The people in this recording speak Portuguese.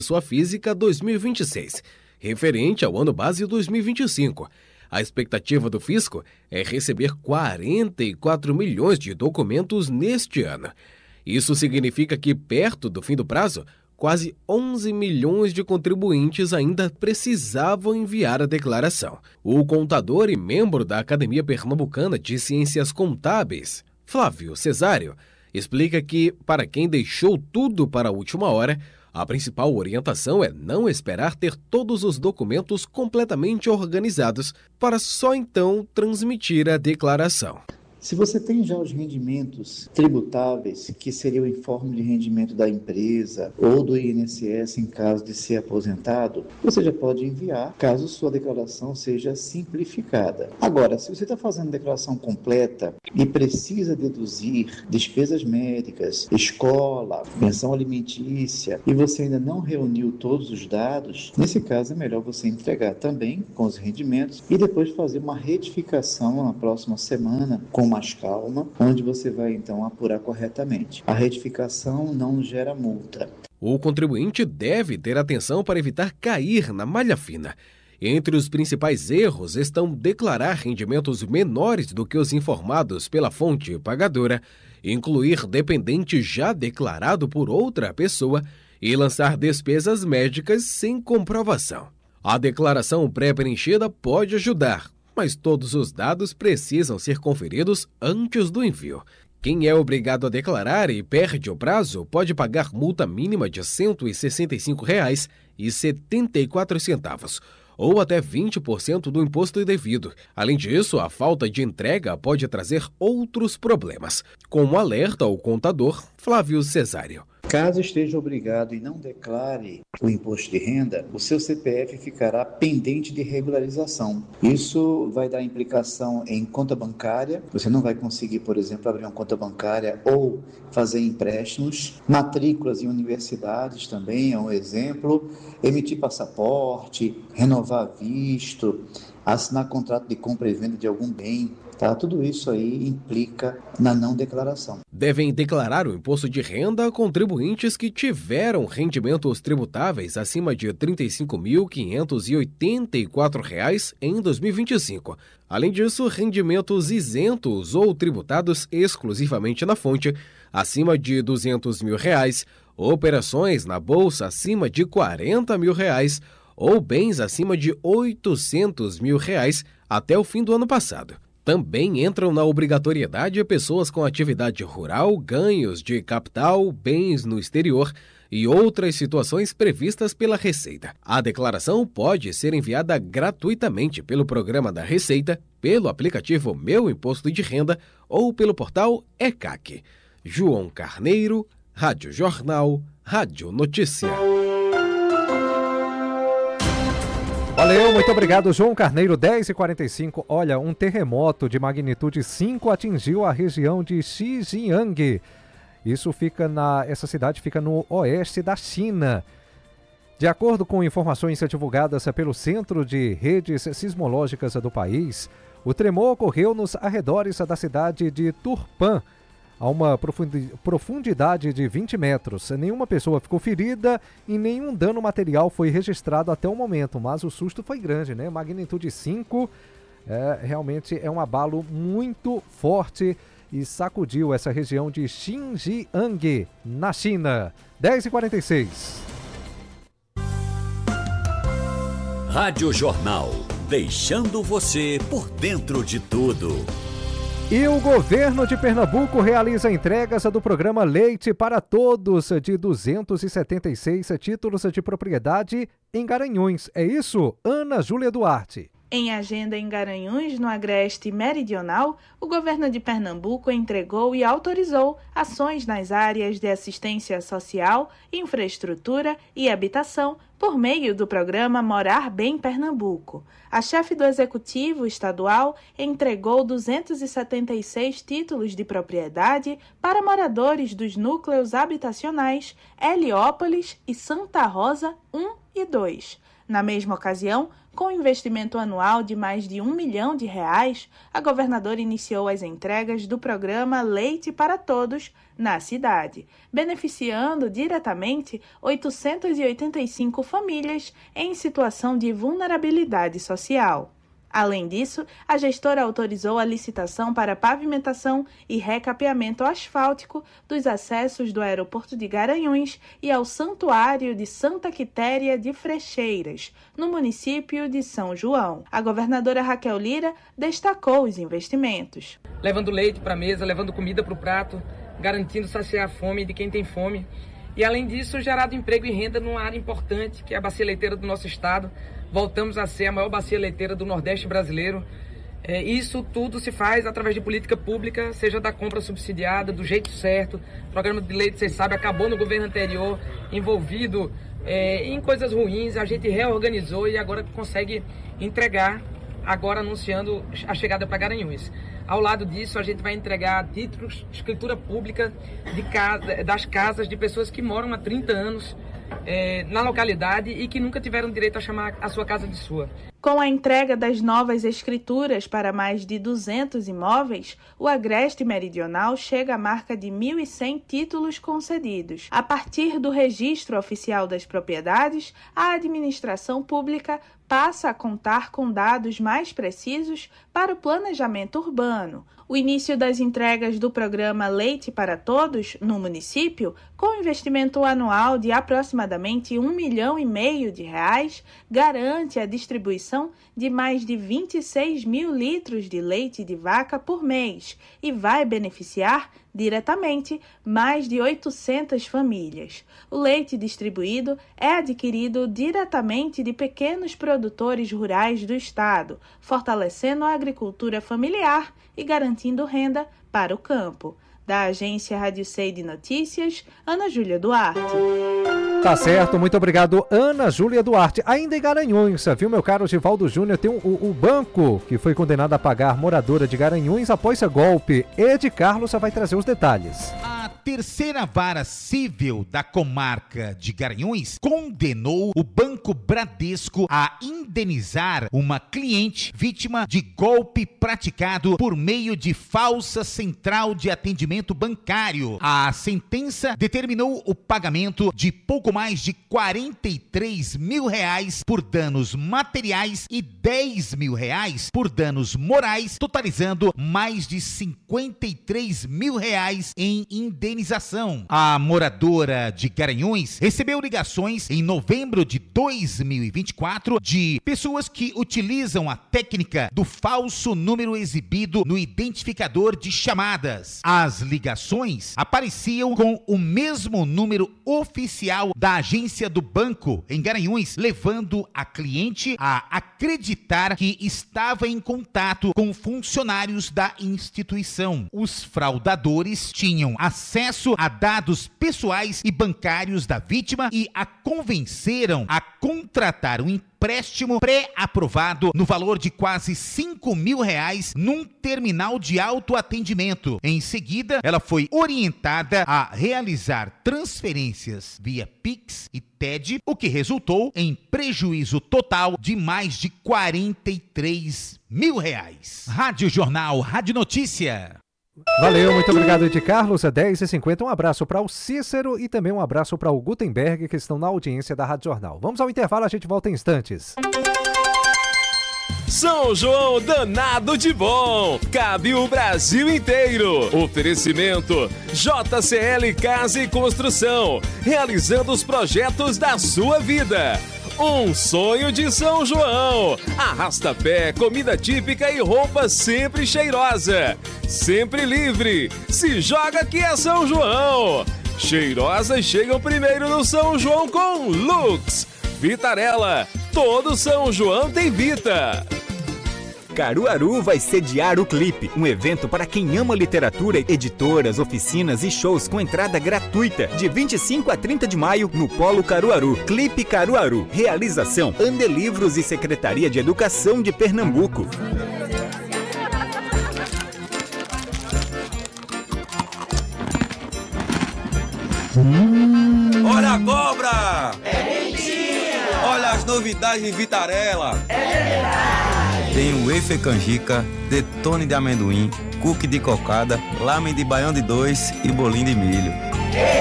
Pessoa Física 2026, referente ao ano base 2025. A expectativa do fisco é receber 44 milhões de documentos neste ano. Isso significa que, perto do fim do prazo, quase 11 milhões de contribuintes ainda precisavam enviar a declaração. O contador e membro da Academia Pernambucana de Ciências Contábeis, Flávio Cesário, explica que, para quem deixou tudo para a última hora, a principal orientação é não esperar ter todos os documentos completamente organizados para só então transmitir a declaração. Se você tem já os rendimentos tributáveis, que seria o informe de rendimento da empresa ou do INSS em caso de ser aposentado, você já pode enviar, caso sua declaração seja simplificada. Agora, se você está fazendo declaração completa e precisa deduzir despesas médicas, escola, pensão alimentícia, e você ainda não reuniu todos os dados, nesse caso é melhor você entregar também com os rendimentos e depois fazer uma retificação na próxima semana com mais calma, onde você vai então apurar corretamente. A retificação não gera multa. O contribuinte deve ter atenção para evitar cair na malha fina. Entre os principais erros estão declarar rendimentos menores do que os informados pela fonte pagadora, incluir dependente já declarado por outra pessoa e lançar despesas médicas sem comprovação. A declaração pré-preenchida pode ajudar, mas todos os dados precisam ser conferidos antes do envio. Quem é obrigado a declarar e perde o prazo pode pagar multa mínima de R$ 165,74, ou até 20% do imposto indevido. Além disso, a falta de entrega pode trazer outros problemas, como alerta o contador Flávio Cesário. Caso esteja obrigado e não declare o imposto de renda, o seu CPF ficará pendente de regularização. Isso vai dar implicação em conta bancária. Você não vai conseguir, por exemplo, abrir uma conta bancária ou fazer empréstimos. Matrículas em universidades também é um exemplo. Emitir passaporte, renovar visto, assinar contrato de compra e venda de algum bem. Tudo isso aí implica na não declaração. Devem declarar o imposto de renda contribuintes que tiveram rendimentos tributáveis acima de R$ 35.584 em 2025. Além disso, rendimentos isentos ou tributados exclusivamente na fonte acima de R$ 200 mil, operações na bolsa acima de R$ 40 mil ou bens acima de R$ 800 mil até o fim do ano passado. Também entram na obrigatoriedade pessoas com atividade rural, ganhos de capital, bens no exterior e outras situações previstas pela Receita. A declaração pode ser enviada gratuitamente pelo programa da Receita, pelo aplicativo Meu Imposto de Renda ou pelo portal ECAC. João Carneiro, Rádio Jornal, Rádio Notícia. Valeu, muito obrigado, João Carneiro, 10h45. Olha, um terremoto de magnitude 5 atingiu a região de Xinjiang. Essa cidade fica no oeste da China. De acordo com informações divulgadas pelo Centro de Redes Sismológicas do país, o tremor ocorreu nos arredores da cidade de Turpan, a uma profundidade de 20 metros. Nenhuma pessoa ficou ferida e nenhum dano material foi registrado até o momento, mas o susto foi grande, né? Magnitude 5, realmente é um abalo muito forte e sacudiu essa região de Xinjiang, na China. 10h46. Rádio Jornal, deixando você por dentro de tudo. E o governo de Pernambuco realiza entregas do programa Leite para Todos de 276 títulos de propriedade em Garanhuns. É isso, Ana Júlia Duarte? Em agenda em Garanhuns, no Agreste Meridional, o governo de Pernambuco entregou e autorizou ações nas áreas de assistência social, infraestrutura e habitação por meio do programa Morar Bem Pernambuco. A chefe do Executivo Estadual entregou 276 títulos de propriedade para moradores dos núcleos habitacionais Heliópolis e Santa Rosa 1 2002. Na mesma ocasião, com um investimento anual de mais de R$1 milhão, a governadora iniciou as entregas do programa Leite para Todos na cidade, beneficiando diretamente 885 famílias em situação de vulnerabilidade social. Além disso, a gestora autorizou a licitação para pavimentação e recapeamento asfáltico dos acessos do aeroporto de Garanhuns e ao Santuário de Santa Quitéria de Frecheiras, no município de São João. A governadora Raquel Lira destacou os investimentos. Levando leite para a mesa, levando comida para o prato, garantindo saciar a fome de quem tem fome. E, além disso, gerado emprego e renda numa área importante, que é a bacia leiteira do nosso estado. Voltamos a ser a maior bacia leiteira do Nordeste brasileiro. Isso tudo se faz através de política pública, seja da compra subsidiada, do jeito certo. O programa de leite, vocês sabem, acabou no governo anterior, envolvido em coisas ruins. A gente reorganizou e agora consegue entregar, agora anunciando a chegada para Garanhuns. Ao lado disso, a gente vai entregar títulos de escritura pública das casas de pessoas que moram há 30 anos na localidade e que nunca tiveram direito a chamar a sua casa de sua. Com a entrega das novas escrituras para mais de 200 imóveis, o Agreste Meridional chega à marca de 1.100 títulos concedidos. A partir do registro oficial das propriedades, a administração pública passa a contar com dados mais precisos para o planejamento urbano. O início das entregas do programa Leite para Todos no município, com investimento anual de aproximadamente R$1,5 milhão, garante a distribuição de mais de 26 mil litros de leite de vaca por mês e vai beneficiar diretamente mais de 800 famílias. O leite distribuído é adquirido diretamente de pequenos produtores rurais do estado, fortalecendo a agricultura familiar e garantindo renda para o campo. Da agência Rádio C de Notícias, Ana Júlia Duarte. Tá certo, muito obrigado, Ana Júlia Duarte. Ainda em Garanhuns, viu, meu caro Givaldo Júnior, tem o banco que foi condenado a pagar moradora de Garanhuns após esse golpe. Ed Carlos vai trazer os detalhes. A terceira vara civil da comarca de Garanhuns condenou o Banco Bradesco a indenizar uma cliente vítima de golpe praticado por meio de falsa central de atendimento bancário. A sentença determinou o pagamento de pouco mais de R$43 mil por danos materiais e R$10 mil por danos morais, totalizando mais de R$53 mil em indenização. A moradora de Garanhuns recebeu ligações em novembro de 2024 de pessoas que utilizam a técnica do falso número exibido no identificador de chamadas. As ligações apareciam com o mesmo número oficial da agência do banco em Garanhuns, levando a cliente a acreditar que estava em contato com funcionários da instituição. Os fraudadores tinham acesso a dados pessoais e bancários da vítima e a convenceram a contratar um empréstimo pré-aprovado no valor de quase R$5 mil num terminal de autoatendimento. Em seguida, ela foi orientada a realizar transferências via Pix e TED, o que resultou em prejuízo total de mais de R$43 mil. Rádio Jornal, Rádio Notícia. Valeu, muito obrigado, Ed Carlos. É 10h50. Um abraço para o Cícero e também um abraço para o Gutenberg, que estão na audiência da Rádio Jornal. Vamos ao intervalo, a gente volta em instantes. São João danado de bom, cabe o Brasil inteiro. Oferecimento JCL Casa e Construção, realizando os projetos da sua vida. Um sonho de São João. Arrasta-pé, comida típica e roupa sempre cheirosa. Sempre livre. Se joga que é São João. Cheirosas chegam primeiro no São João com Lux. Vitarella. Todo São João tem Vita. Caruaru vai sediar o Clipe, um evento para quem ama literatura, editoras, oficinas e shows com entrada gratuita, de 25 a 30 de maio no Polo Caruaru. Clipe Caruaru, realização Andelivros e Secretaria de Educação de Pernambuco. Olha a cobra! É mentira! Olha as novidades em Vitarella. Tem o wafer canjica, detone de amendoim, cookie de cocada, lamen de baião de dois e bolinho de milho.